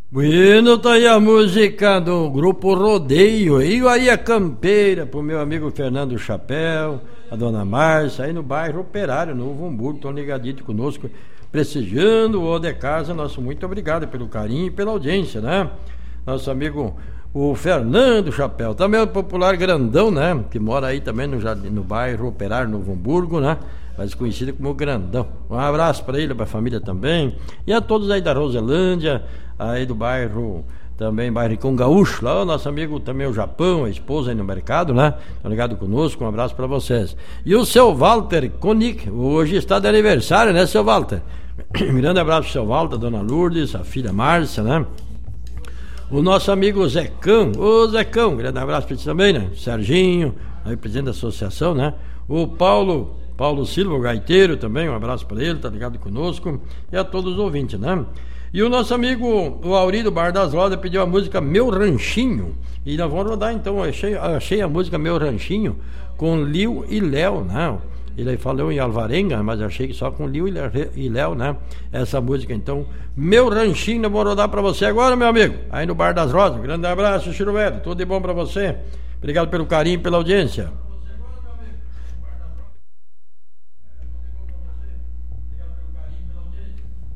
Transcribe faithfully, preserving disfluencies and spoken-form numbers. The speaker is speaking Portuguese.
Bueno, tá aí a música do Grupo Rodeio. E aí a campeira pro meu amigo Fernando Chapéu, a dona Márcia, aí no bairro Operário, Novo Hamburgo, estão ligadinhos conosco, prestigiando o O de Casa. Nosso muito obrigado pelo carinho e pela audiência, né? Nosso amigo o Fernando Chapéu, também o popular grandão, né? Que mora aí também no, jardim, no bairro Operário, Novo Hamburgo, né? Mais conhecido como Grandão. Um abraço para ele, para a família também. E a todos aí da Roselândia, aí do bairro, também bairro com Gaúcho, lá o nosso amigo também o Japão, a esposa aí no mercado, né? Estão ligados conosco, um abraço para vocês. E o seu Walter Konik, hoje está de aniversário, né, seu Walter? Um grande abraço pro seu Walter, dona Lourdes, a filha Márcia, né? O nosso amigo Zecão, ô Zecão, um grande abraço para ti também, né? Serginho, aí presidente da associação, né? O Paulo... Paulo Silva, o gaiteiro também, um abraço para ele, tá ligado conosco, e a todos os ouvintes, né? E o nosso amigo, o Auri do Bar das Rodas, pediu a música Meu Ranchinho, e nós vamos rodar então, eu achei, achei a música Meu Ranchinho com Liu e Léo, né? Ele falou em Alvarenga, mas achei que só com Liu e Léo, né? Essa música então, Meu Ranchinho, eu vou rodar para você agora, meu amigo, aí no Bar das Rosas. Grande abraço, Chirueto, tudo de bom para você, obrigado pelo carinho e pela audiência.